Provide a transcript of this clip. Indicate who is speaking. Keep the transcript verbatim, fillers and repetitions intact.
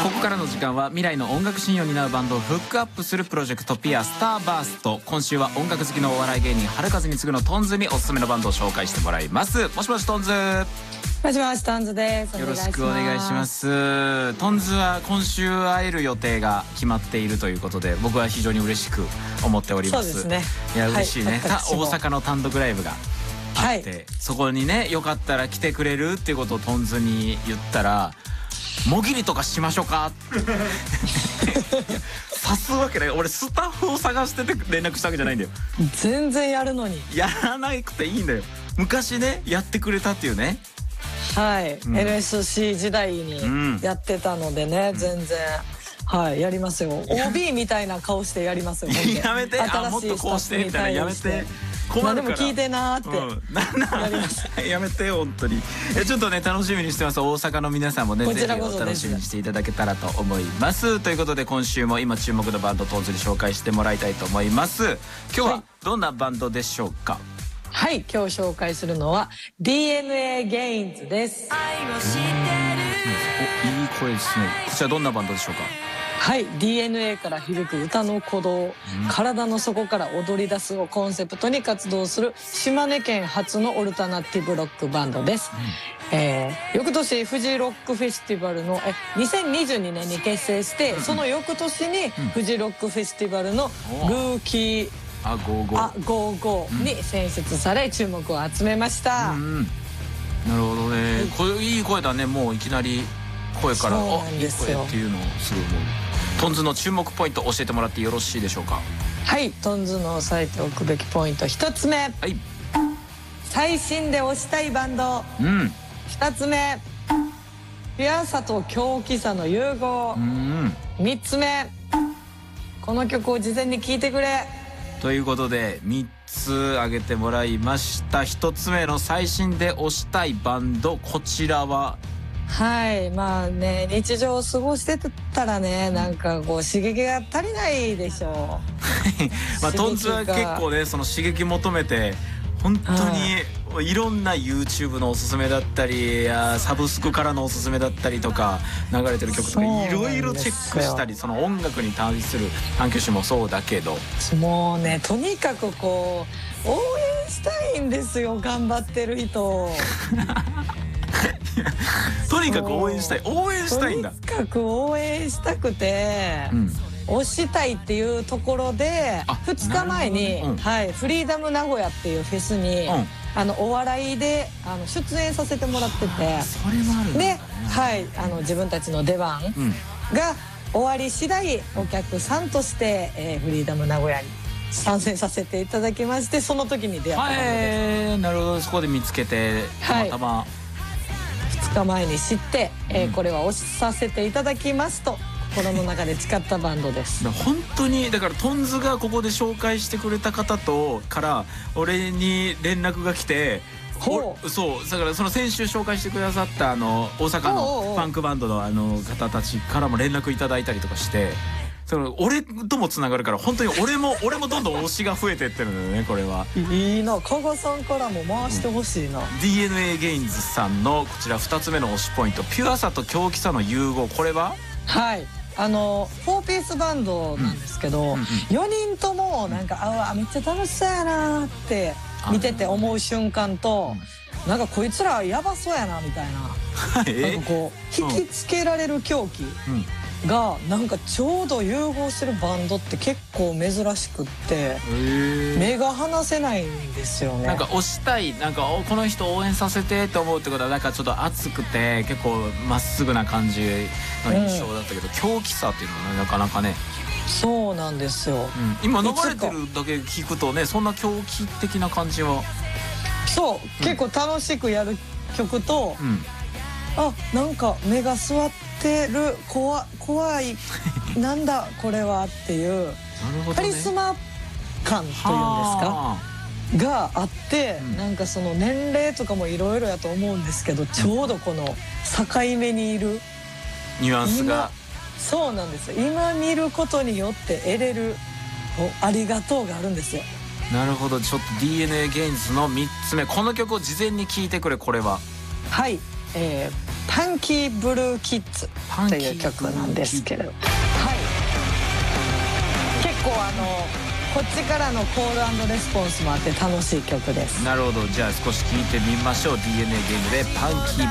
Speaker 1: ここからの時間は未来の音楽シーンを担うバンドをフックアップするプロジェクトピアスターバースト。今週は音楽好きのお笑い芸人春風に次ぐのトンズにおすすめのバンドを紹介してもらいます。もしもしトンズ。
Speaker 2: もしもしトンズです。
Speaker 1: よろしくお願いします。トンズは今週会える予定が決まっているということで、僕は非常に嬉しく思っております。
Speaker 2: そうですね。
Speaker 1: いや嬉しいね、
Speaker 2: はい、
Speaker 1: 大阪の単独ライブがあって、はい、そこにねよかったら来てくれるっていうことをトンズに言ったら、もぎりとかしましょうかさすわけない。俺スタッフを探してて連絡したわけじゃないんだよ。
Speaker 2: 全然やるのに
Speaker 1: やらなくていいんだよ。昔ねやってくれたっていうね。
Speaker 2: はい、うん、エヌエスシー 時代にやってたのでね、うん、全然はいやりますよ。 オービー みたいな顔してやりますよ。
Speaker 1: やめて、あもっとこうしてみたいなやめて、困るから。
Speaker 2: でも聞いてなーって、
Speaker 1: うん、やりますやめて本当に。えちょっとね楽しみにしてます。大阪の皆さんもねぜひお楽しみにしていただけたらと思います。ということで今週も今注目のバンドトンズに紹介してもらいたいと思います。今日はどんなバンドでしょうか？
Speaker 2: はい、今日紹介するのは ディーエヌエー ゲインズです。愛を知ってる、
Speaker 1: おいい声ですね。こちらどんなバンドでしょうか？
Speaker 2: はい、 ディーエヌエー から響く歌の鼓動、うん、体の底から踊り出すをコンセプトに活動する島根県初のオルタナティブロックバンドです。うん、えー、翌年フジロックフェスティバルのえにせんにじゅうにねんに結成して、うん、その翌年にフジロックフェスティバルのルーキー
Speaker 1: あゴーゴー
Speaker 2: あゴーゴーに選出され注目を集めました。
Speaker 1: うんうん、なるほどね。これいい声だね。もういきなり声から
Speaker 2: そうなんですよ
Speaker 1: いい声っていうのをすごい思う。トンズの注目ポイント教えてもらってよろしいでしょうか？
Speaker 2: はい、トンズの押さえておくべきポイントひとつめ、はい、最新で推したいバンド。うん、ふたつめ、ピュアさと狂気さの融合。うん、みっつめ、この曲を事前に聴いてくれ。
Speaker 1: ということでみっつ挙げてもらいました。ひとつめの最新で推したいバンド、こちらは
Speaker 2: はいまあね日常を過ごしてたらねなんかこう刺激が足りないでしょ
Speaker 1: う。まあトンズは結構ねその刺激求めて本当にいろんな YouTube のおすすめだったりやサブスクからのおすすめだったりとか流れてる曲とかいろいろチェックしたり、その音楽に対する探求心もそうだけど、
Speaker 2: もうねとにかくこう応援したいんですよ、頑張ってる人。
Speaker 1: とにかく応援したい応援したいんだ。
Speaker 2: とにかく応援したくて、うん、推したいっていうところでふつかまえに、うん、はい、フリーダム名古屋っていうフェスに、うん、あのお笑いであの出演させてもらってて、
Speaker 1: それもあるんだね。
Speaker 2: で、はい、あの自分たちの出番が終わり次第お客さんとして、えー、フリーダム名古屋に参戦させていただきまして、その時に出会ったので、
Speaker 1: はい、なるほど。そこで見つけてたまたま、はい、
Speaker 2: ふつかまえに知って、えー、これは推しさせていただきますと心の中で誓ったバンドです。
Speaker 1: 本当にだからトンズがここで紹介してくれた方とから俺に連絡が来て、ほうそうだからその先週紹介してくださったあの大阪のパンクバンドのあの方たちからも連絡いただいたりとかして、その俺ともつながるから本当に俺も俺もどんどん推しが増えてってるんだよね。これはい
Speaker 2: いな、加賀さんからも回してほしいな。
Speaker 1: ディーエヌエー ゲインズさんのこちらふたつめの推しポイント、ピュアさと狂気さの融合。これは
Speaker 2: はいあのフォーピースバンドなんですけど、うんうんうん、よにんともなんかあめっちゃ楽しそうやなって見てて思う瞬間と、うん、なんかこいつらやばそうやなみたいな、なんかこう引きつけられる狂気、うんがなんかちょうど融合してるバンドって結構珍しくって目が離せないんですよね。
Speaker 1: なんか推したい、なんかこの人応援させてと思うってことはなんかちょっと熱くて結構まっすぐな感じの印象だったけど、うん、狂気さっていうのはなかなかね。
Speaker 2: そうなんですよ、うん、
Speaker 1: 今流れてるだけ聞くとねそんな狂気的な感じは
Speaker 2: そう、うん、結構楽しくやる曲と、うん、あなんか目が座ってる怖怖いなんだこれはっていうカリスマ感というんですかがあって、うん、なんかその年齢とかもいろいろやと思うんですけど、ちょうどこの境目にいる
Speaker 1: ニュアンスが
Speaker 2: そうなんですよ。今見ることによって得れるありがとうがあるんですよ。
Speaker 1: なるほど。ちょっと ディーエヌエー ゲインズのみっつめ、この曲を事前に聴いてくれ。これは
Speaker 2: はい、えーパンキーブルーキッズっていう曲なんですけれど、はい、結構あのこっちからのコール&レスポンスもあって楽しい曲です。
Speaker 1: なるほど、じゃあ少し聴いてみましょう。 ディーエヌエー ゲームでパンキー